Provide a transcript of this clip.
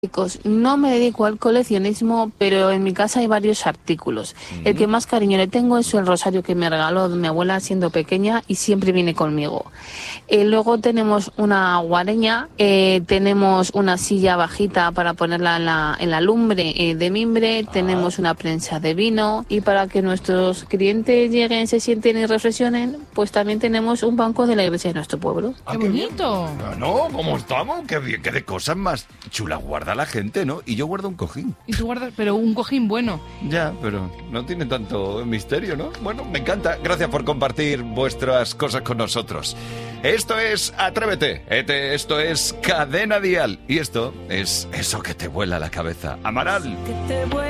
Chicos, no me dedico al coleccionismo, pero en mi casa hay varios artículos. El que más cariño le tengo es el rosario que me regaló mi abuela siendo pequeña y siempre viene conmigo. Luego tenemos una guareña, tenemos una silla bajita para ponerla en la lumbre de mimbre, tenemos una prensa de vino y para que nuestros clientes lleguen, se sienten y reflexionen, pues también tenemos un banco de la iglesia de nuestro pueblo. ¡Qué bonito! No, ¿cómo estamos? Qué bien, qué de cosas más chulas guarda la gente, ¿no? Y yo guardo un cojín. Y tú guardas, pero un cojín bueno. Ya, pero no tiene tanto misterio, ¿no? Bueno, me encanta. Gracias por compartir vuestras cosas con nosotros. Esto es Atrévete, esto es Cadena Dial. Y esto es eso que te vuela la cabeza. Amaral.